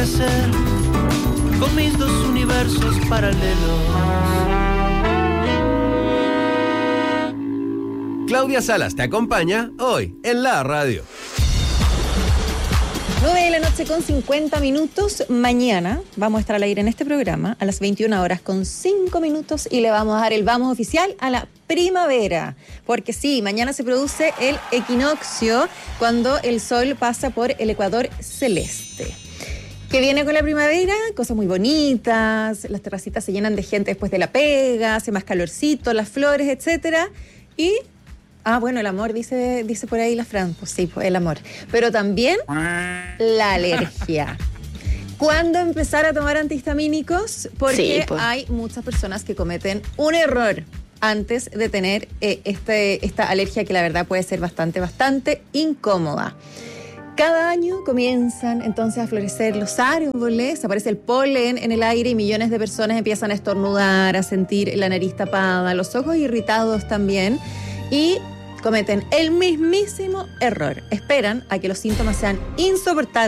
hacer con mis dos universos paralelos. Claudia Salas te acompaña hoy en la radio. 9:50 p.m. Mañana vamos a estar al aire en este programa a las 21:05 y le vamos a dar el vamos oficial a la primavera. Porque sí, mañana se produce el equinoccio cuando el sol pasa por el ecuador celeste. ¿Qué viene con la primavera? Cosas muy bonitas, las terracitas se llenan de gente después de la pega, hace más calorcito, las flores, etcétera. Y bueno, el amor, dice por ahí la Fran. Pues sí, pues el amor. Pero también la alergia. ¿Cuándo empezar a tomar antihistamínicos? Porque Sí, pues. hay muchas personas que cometen un error antes de tener esta alergia que la verdad puede ser bastante incómoda. Cada año comienzan entonces a florecer los árboles, aparece el polen en el aire y millones de personas empiezan a estornudar, a sentir la nariz tapada, los ojos irritados también. Y cometen el mismísimo error. Esperan a que los síntomas sean insoportables